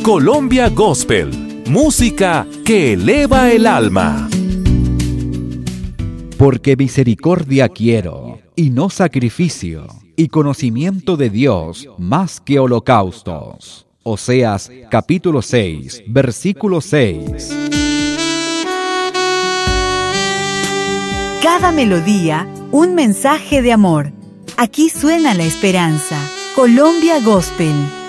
Colombia Gospel, música que eleva el alma. Porque misericordia quiero, y no sacrificio, y conocimiento de Dios más que holocaustos. Oseas capítulo 6, versículo 6. Cada melodía, un mensaje de amor. Aquí suena la esperanza. Colombia Gospel.